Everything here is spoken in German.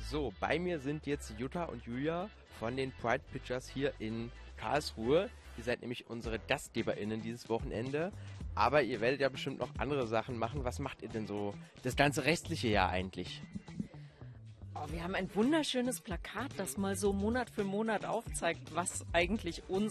So, bei mir sind jetzt Jutta und Julia von den Pride Pictures hier in Karlsruhe. Ihr seid nämlich unsere GastgeberInnen dieses Wochenende. Aber ihr werdet ja bestimmt noch andere Sachen machen. Was macht ihr denn so das ganze restliche Jahr eigentlich? Oh, wir haben ein wunderschönes Plakat, das mal so Monat für Monat aufzeigt, was eigentlich unser